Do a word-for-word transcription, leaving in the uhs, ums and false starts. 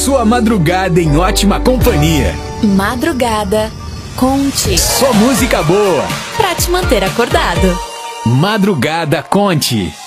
sua madrugada em ótima companhia. Madrugada Conte. Só música boa Pra te manter acordado. Madrugada Conte.